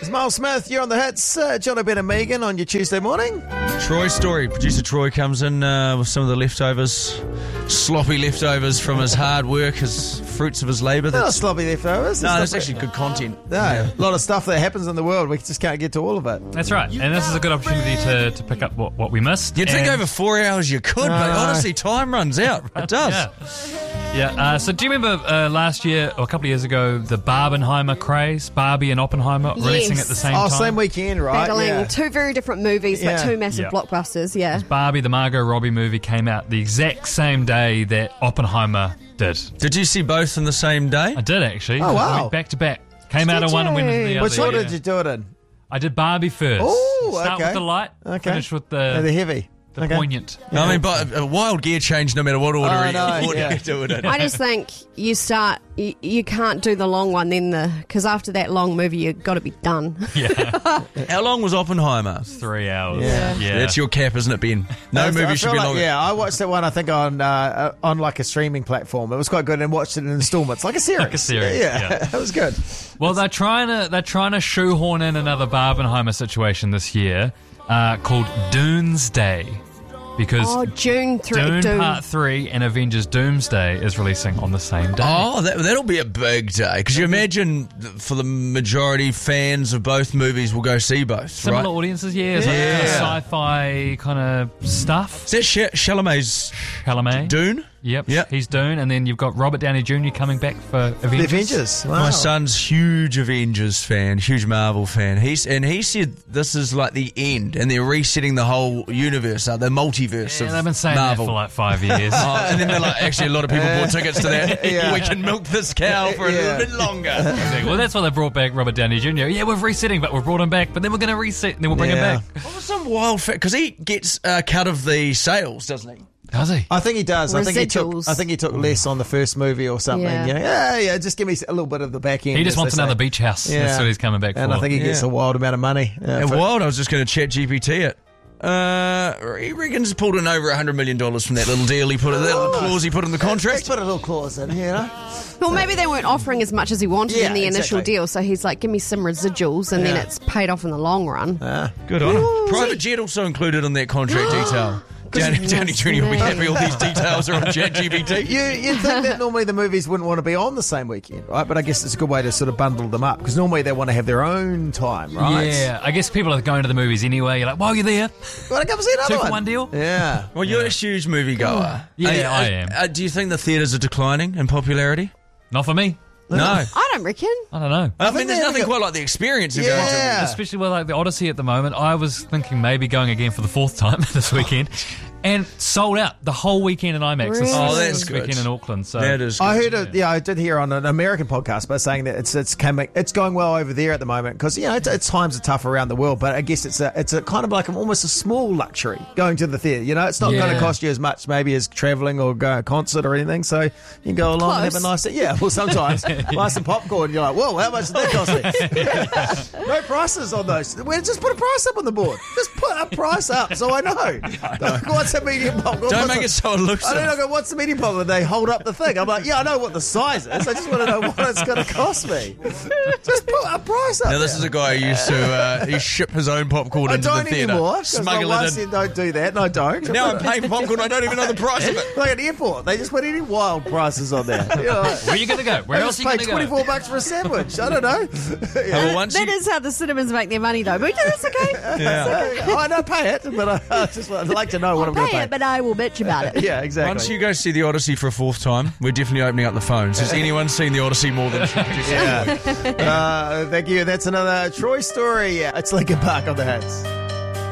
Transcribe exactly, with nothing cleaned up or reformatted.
It's Miles Smith, you're on the hits. Uh, John O'Brien and Megan on your Tuesday morning. Troy story. Producer Troy comes in uh, with some of the leftovers, sloppy leftovers from his hard work, his fruits of his labour. Not sloppy leftovers. No, It's that's actually good content. No, yeah. A lot of stuff that happens in the world. We just can't get to all of it. That's right. And this is a good opportunity to, to pick up what, what we missed. You'd think And- over four hours you could, but No. honestly, time runs out. It does. Yeah. Yeah, uh, so do you remember uh, last year, or a couple of years ago, the Barbenheimer craze? Barbie and Oppenheimer releasing Yes. at the same Oh, time? same weekend, right? Battling Yeah. two very different movies, Yeah. but two massive Yeah. blockbusters, yeah. Barbie, the Margot Robbie movie, came out the exact same day that Oppenheimer did. Did you see both on the same day? I did, actually. Oh, wow. I went back to back. Came out Did of one and went into the you? other. Which order yeah. did you do it in? I did Barbie first. Ooh, Start okay. with the light, Okay. finish with Uh, the, the heavy. the Okay. poignant. I mean, but a wild gear change no matter what order Oh, you, no, order yeah. you do it in. I just think you start, you, you can't do the long one, then the, because after that long movie, you've got to be done. Yeah, How long was Oppenheimer? three hours. Yeah. Yeah. That's your cap, isn't it, Ben? No I- movie I should feel be like, longer. Yeah, I watched that one, I think, on uh, uh, on like a streaming platform. It was quite good and watched it in installments, like a series. Like a series, Yeah, yeah. it was good. Well, they're trying to they're trying to shoehorn in another Barbenheimer situation this year, uh, called Doomsday, because Oh, June three. Dune Doom. Part Three and Avengers Doomsday is releasing on the same day. Oh, that, that'll be a big day. Because you imagine th- for the majority, fans of both movies will go see both, Similar right? audiences, yeah, it's like Yeah. kind of sci-fi kind of stuff. Is that Sh- Chalamet's Chalamet. Dune? Yep, Yep. he's Dune, and then you've got Robert Downey Junior coming back for The Avengers. Avengers. Wow. My son's huge Avengers fan, huge Marvel fan. He's and he said this is like the end, and they're resetting the whole universe, uh, the multiverse Yeah, of they've been saying Marvel. that for like five years. Oh, and then they're like, actually, a lot of people bought tickets to that. Yeah. We can milk this cow for a Yeah. little bit longer. Exactly. Well, that's why they brought back Robert Downey Junior Yeah, we're resetting, but we've brought him back, but then we're going to reset, and then we'll bring Yeah. him back. What was some wild fact? Because he gets a cut of the sales, doesn't he? Does he? I think he does. I think he took. Residuals. I think he took less on the first movie or something. Yeah. You know? Yeah, yeah. Just give me a little bit of the back end. He just as wants they another say. beach house. Yeah. That's what he's coming back And for. I think he gets Yeah. a wild amount of money. Uh, And for- wild, I was just going to chat G P T it. Uh, he reckons pulled in over one hundred million dollars from that little deal he put in, that little clause he put in the Let's contract. put a little clause in here. You know? Well, maybe they weren't offering as much as he wanted Yeah, in the initial exactly. deal, so he's like, give me some residuals, and then Yeah. it's paid off in the long run. Uh, Good on him. Private jet also included in that contract detail. Downey, Downey Junior will be happy all these details are on ChatGPT. You, you'd think that normally the movies wouldn't want to be on the same weekend, right? But I guess it's a good way to sort of bundle them up because normally they want to have their own time, right? Yeah, I guess people are going to the movies anyway. You're like, while you're there, Well, I come see another two for one. one deal. Yeah. Well, you're a huge moviegoer. Yeah, Are- I are- am. uh, do you think the theatres are declining in popularity? Not for me. No. I don't reckon. I don't know. I, think mean, there's they're nothing like a- quite like the experience of going to Yeah. Especially with like the Odyssey at the moment. I was thinking maybe going again for the fourth time this weekend. And sold out the whole weekend in IMAX. This, Really? Oh, this that's good. weekend in Auckland. So That is I good. heard it. Yeah, I did hear on an American podcast by saying that it's it's coming, it's going well over there at the moment because you know it's, it's times are tough around the world, but I guess it's a it's a kind of like an, almost a small luxury going to the theatre. You know, it's not going to Yeah. cost you as much maybe as travelling or going to a concert or anything. So you can go along and have a Close. nice yeah. Well, sometimes buy some popcorn. You're like, whoa, how much did that cost me? No prices on those. Well, just put a price up on the board. Just put a price up so I know. What's a medium popcorn? Don't What's make a- it so elusive. I don't know, what's the medium popcorn? They hold up the thing. I'm like, yeah, I know what the size is. I just want to know what it's going to cost me. Just put a price up Now, this there. is a guy who used to uh, he ship his own popcorn I into the don't theatre. anymore. 'cause my Smuggle wife it in. said don't do that, and I don't. Now I'm paying popcorn, I don't even know the price of it. Like at the airport, they just put any wild prices on there. You know, like, where are you going to go? Where I else just are you pay going to go? twenty-four bucks for a sandwich. I don't know. Oh, well, once That you- is how the cinemas make their money, though. But that's okay. yeah. Oh, I don't pay it, but I, I just I'd like to know what I'm going to Pay pay. it, but I will bitch about it. Yeah, exactly. Once you go see the Odyssey for a fourth time, we're definitely opening up the phones. Has anyone seen the Odyssey more than Yeah. uh, thank you. That's another Troy story. It's Linkin Park on the hits.